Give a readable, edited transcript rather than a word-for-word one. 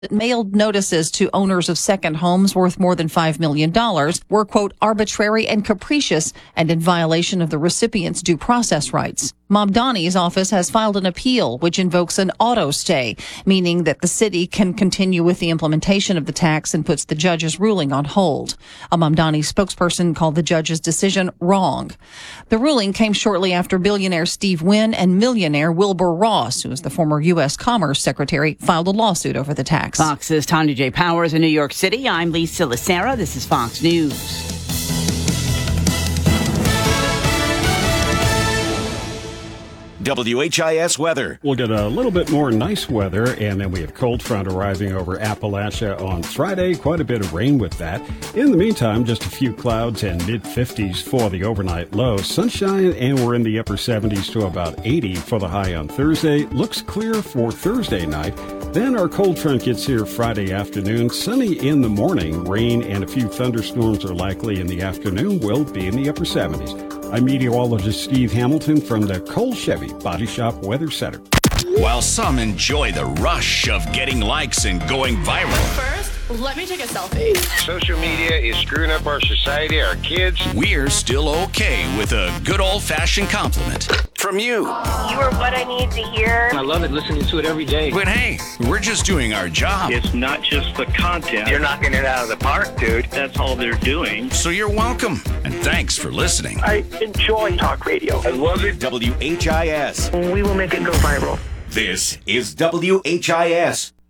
mailed notices to owners of second homes worth more than $5 million were, quote, arbitrary and capricious and in violation of the recipient's due process rights. Mamdani's office has filed an appeal which invokes an auto stay, meaning that the city can continue with the implementation of the tax and puts the judge's ruling on hold. A Mamdani spokesperson called the judge's decision wrong. The ruling came shortly after billionaire Steve Wynn and millionaire Wilbur Ross, who is the former U.S. Commerce Secretary, filed a lawsuit over the tax. Fox's Tanya J. Powers in New York City. I'm Lisa Lacera. This is Fox News. WHIS weather. We'll get a little bit more nice weather, and then we have cold front arriving over Appalachia on Friday. Quite a bit of rain with that. In the meantime, just a few clouds and mid-50s for the overnight low. Sunshine, and we're in the upper 70s to about 80 for the high on Thursday. Looks clear for Thursday night. Then our cold front gets here Friday afternoon. Sunny in the morning. Rain and a few thunderstorms are likely in the afternoon. Will be in the upper 70s. I'm meteorologist Steve Hamilton from the Cole Chevy Body Shop Weather Center. While some enjoy the rush of getting likes and going viral, First, let me take a selfie. Social media is screwing up our society, our kids. we're still okay with a good old-fashioned compliment from you. You are what I need to hear. I love it, listening to it every day. But hey, we're just doing our job. It's not just the content. You're knocking it out of the park, dude. That's all they're doing. So you're welcome, and thanks for listening. I enjoy talk radio. I love it. WHIS. We will make it go viral. This is WHIS.